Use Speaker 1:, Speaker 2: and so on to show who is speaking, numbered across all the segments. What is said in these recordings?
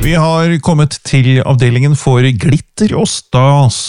Speaker 1: Vi har kommet til avdelingen for glitter og stas.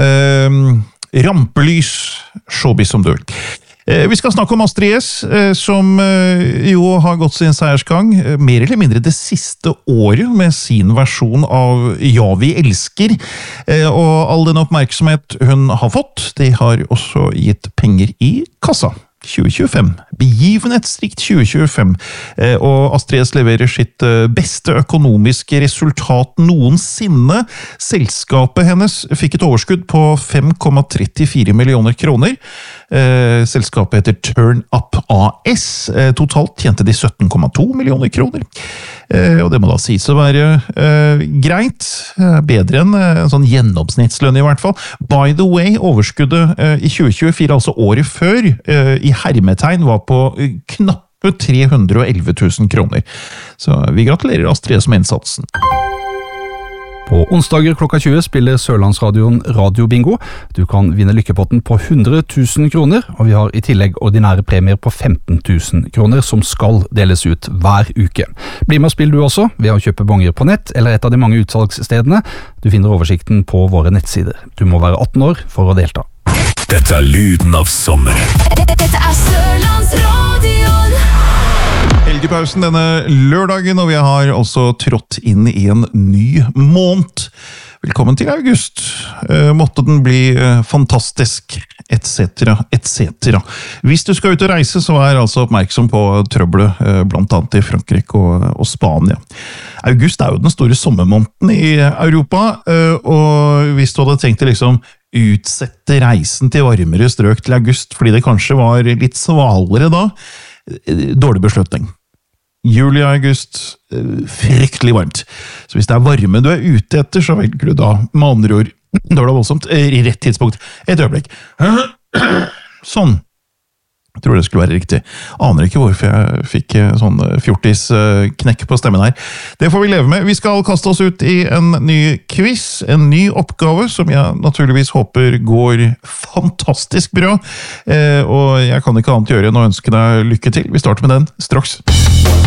Speaker 1: Rampelys, showbiz som du vil. Vi skal snakke om Astrid S, som jo har gått sin seiersgang mer eller mindre det siste året med sin versjon av Ja, vi elsker. Og all den oppmerksomhet hun har fått, det har også gitt penger i kassa. 2025. Begivenhetsrikt 2025. Og Astrid S leverer sitt beste økonomiske resultat noensinne. Selskapet hennes fikk et overskudd på 5,34 millioner kroner. Selskapet heter Turn Up AS. Totalt tjente de 17,2 millioner kroner. Og det må da sies å være greit. Bedre enn en sånn gjennomsnittslønn i hvert fall. By the way, overskuddet i 2024, altså året før, i hermetegn var på knappe 311 000 kroner. Så vi gratulerer Astrid som innsatsen.
Speaker 2: På onsdager klokka 20 spiller Sørlandsradioen Radio Bingo. Du kan vinne lykkepotten på 100 000 kroner, og vi har i tillegg ordinære premier på 15 000 kroner som skal deles ut hver uke. Bli med og spill du også, ved å kjøpe bonger på nett eller et av de mange utsalgsstedene. Du finner oversikten på våre nettsider. Du må være 18 år for å delta.
Speaker 3: Dette er lyden av sommeren.
Speaker 4: Dette er Sørlandsradioen.
Speaker 1: Helgepausen denne lørdagen, og vi har også trådt inn i en ny måned. Velkommen til august. Måtte den bli fantastisk, etc., etc. Hvis du skal ut og reise, så er altså oppmerksom på trøbbelet, blant annet i Frankrike og Spania. August er jo den store sommermåneden i Europa, og hvis du hadde tenkt å liksom utsette reisen til varmere strøk til august, fordi det kanskje var litt svalere da, dårlig beslutning. Juli og august, fryktelig varmt. Så hvis det er varme du er ute etter, så velger du da, med andre ord, da var det voldsomt, i rett tidspunkt. Et øyeblikk. Sånn. Jeg tror det skulle være riktig. Aner ikke hvorfor jeg fikk sånn fjortis-knekk på stemmen her. Det får vi leve med. Vi skal kaste oss ut i en ny quiz, en ny oppgave, som jeg naturligvis håper går fantastisk bra. Og jeg kan ikke annet gjøre enn å ønske deg lykke til. Vi starter med den straks.